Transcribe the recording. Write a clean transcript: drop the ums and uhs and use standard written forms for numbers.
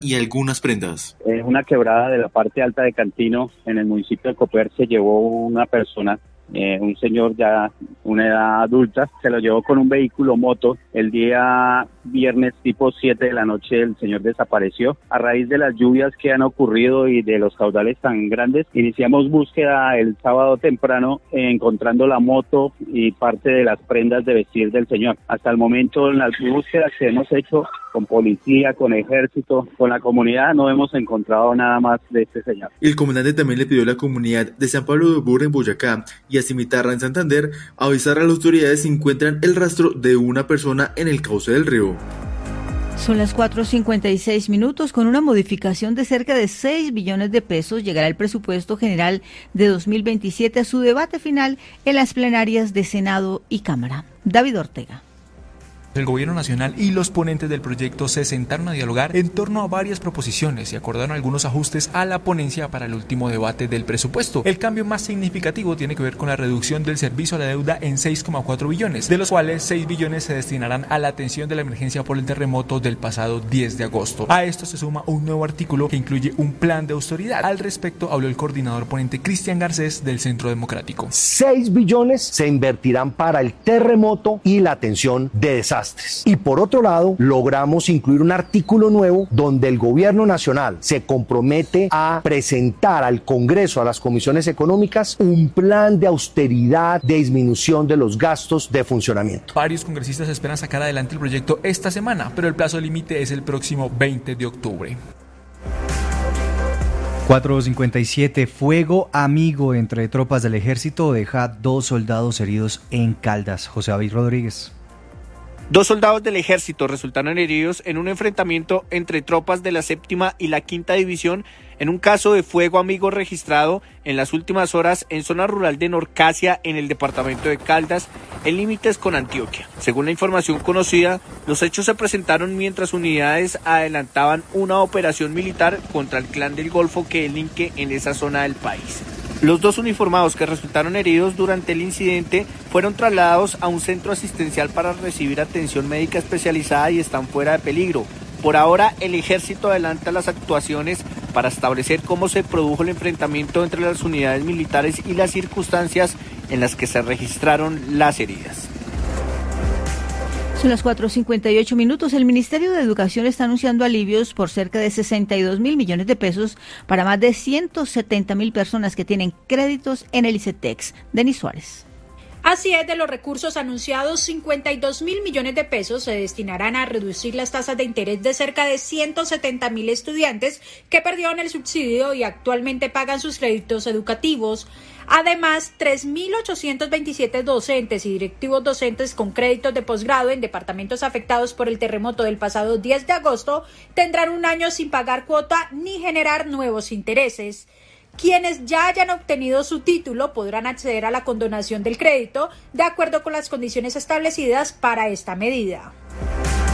y algunas prendas. En una quebrada de la parte alta de Cantino, en el municipio de Copper, se llevó una persona, un señor ya una edad adulta, se lo llevó con un vehículo moto. El día viernes tipo 7 de la noche el señor desapareció. A raíz de las lluvias que han ocurrido y de los caudales tan grandes, iniciamos búsqueda el sábado temprano, encontrando la moto y parte de las prendas de vestir del señor. Hasta el momento, en las búsquedas que hemos hecho con policía, con ejército, con la comunidad, no hemos encontrado nada más de este señor. El comandante también le pidió a la comunidad de San Pablo de Burra en Boyacá y a Cimitarra en Santander avisar a las autoridades si encuentran el rastro de una persona en el cauce del río. Son las 4:56. Con una modificación de cerca de 6 billones de pesos, llegará el presupuesto general de 2027 a su debate final en las plenarias de Senado y Cámara. David Ortega. El gobierno nacional y los ponentes del proyecto se sentaron a dialogar en torno a varias proposiciones y acordaron algunos ajustes a la ponencia para el último debate del presupuesto. El cambio más significativo tiene que ver con la reducción del servicio a la deuda en 6,4 billones, de los cuales 6 billones se destinarán a la atención de la emergencia por el terremoto del pasado 10 de agosto. A esto se suma un nuevo artículo que incluye un plan de austeridad. Al respecto habló el coordinador ponente Cristian Garcés del Centro Democrático. 6 billones se invertirán para el terremoto y la atención de desastres. Y por otro lado, logramos incluir un artículo nuevo donde el gobierno nacional se compromete a presentar al Congreso, a las comisiones económicas, un plan de austeridad, de disminución de los gastos de funcionamiento. Varios congresistas esperan sacar adelante el proyecto esta semana, pero el plazo límite es el próximo 20 de octubre. 4:57. Fuego amigo entre tropas del ejército deja 2 soldados heridos en Caldas. José David Rodríguez. 2 soldados del ejército resultaron heridos en un enfrentamiento entre tropas de la 7ª y la 5ª división en un caso de fuego amigo registrado en las últimas horas en zona rural de Norcasia, en el departamento de Caldas, en límites con Antioquia. Según la información conocida, los hechos se presentaron mientras unidades adelantaban una operación militar contra el Clan del Golfo que delinque en esa zona del país. Los 2 uniformados que resultaron heridos durante el incidente fueron trasladados a un centro asistencial para recibir atención médica especializada y están fuera de peligro. Por ahora, el ejército adelanta las actuaciones para establecer cómo se produjo el enfrentamiento entre las unidades militares y las circunstancias en las que se registraron las heridas. Son las 4:58. El Ministerio de Educación está anunciando alivios por cerca de 62.000 millones de pesos para más de 170.000 personas que tienen créditos en el ICETEX. Denis Suárez. Así es, de los recursos anunciados, 52.000 millones de pesos se destinarán a reducir las tasas de interés de cerca de 170.000 estudiantes que perdieron el subsidio y actualmente pagan sus créditos educativos. Además, 3.827 docentes y directivos docentes con créditos de posgrado en departamentos afectados por el terremoto del pasado 10 de agosto tendrán un año sin pagar cuota ni generar nuevos intereses. Quienes ya hayan obtenido su título podrán acceder a la condonación del crédito de acuerdo con las condiciones establecidas para esta medida.